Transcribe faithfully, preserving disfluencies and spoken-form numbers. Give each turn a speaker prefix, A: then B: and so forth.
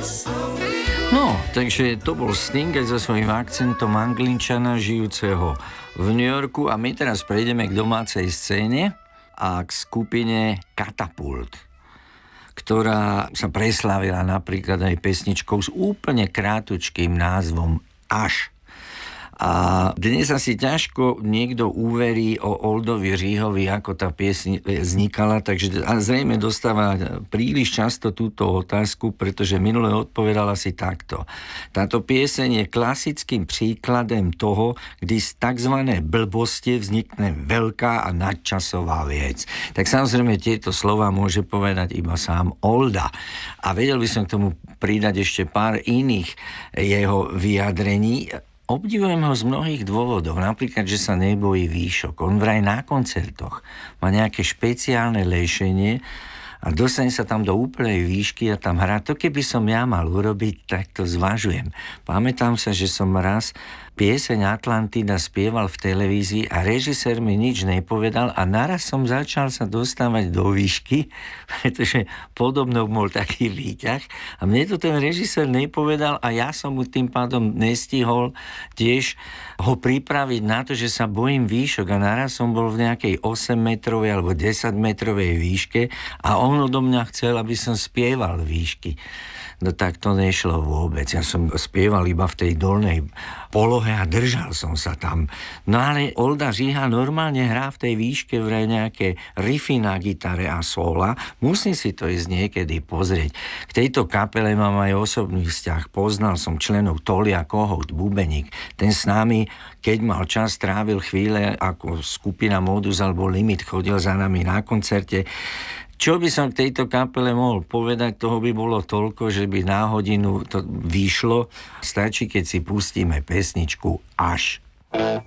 A: No, takže to bol Sting aj so svojím akcentom Anglinčana žijúceho v New Yorku a my teraz prejdeme k domácej scéne a k skupine Katapult, ktorá sa preslávila napríklad aj pesničkou s úplne krátučkým názvom Až. A dnes asi ťažko niekto uverí o Oldovi Říhovi, ako tá piesň vznikala, takže zrejme dostáva príliš často túto otázku, pretože minule odpovedala si takto. Táto pieseň je klasickým príkladem toho, kdy z tzv. Blbosti vznikne veľká a nadčasová vec. Tak samozrejme tieto slova môže povedať iba sám Olda. A vedel by som k tomu pridať ešte pár iných jeho vyjadrení. Obdivujem ho z mnohých dôvodov, napríklad, že sa nebojí výšok. On vraj na koncertoch má nejaké špeciálne lešenie a dostane sa tam do úplnej výšky a tam hrá. To keby som ja mal urobiť, tak to zvažujem. Pamätám sa, že som raz pieseň Atlantida spieval v televízii a režisér mi nič nepovedal a naraz som začal sa dostávať do výšky, pretože podobno bol taký výťah a mne to ten režisér nepovedal a ja som mu tým pádom nestihol tiež ho pripraviť na to, že sa bojím výšok a naraz som bol v nejakej osemmetrovej alebo desaťmetrovej výške a on odo mňa chcel, aby som spieval výšky. No tak to nešlo vôbec. Ja som spieval iba v tej dolnej polohe a držal som sa tam. No ale Olda Říha normálne hrá v tej výške vraj nejaké riffy na gitare a sola. Musím si to ísť niekedy pozrieť. K tejto kapele mám aj osobný vzťah. Poznal som členov Tolia Kohout, bubeník. Ten s nami, keď mal čas, trávil chvíle ako skupina Modus alebo Limit, chodil za nami na koncerte. Čo by som k tejto kapele mohol povedať, toho by bolo toľko, že by na hodinu to vyšlo. Stačí, keď si pustíme pesničku Až.